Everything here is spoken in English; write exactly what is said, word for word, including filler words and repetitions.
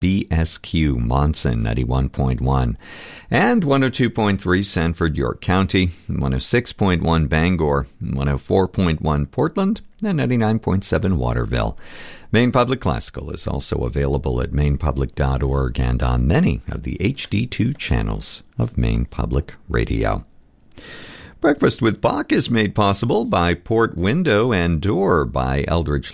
B S Q Monson ninety-one point one, and one oh two point three Sanford, York County, one oh six point one Bangor, one oh four point one Portland, and ninety-nine point seven Waterville. Maine Public Classical is also available at maine public dot org and on many of the H D two channels of Maine Public Radio. Breakfast with Bach is made possible by Port Window and Door by Eldridge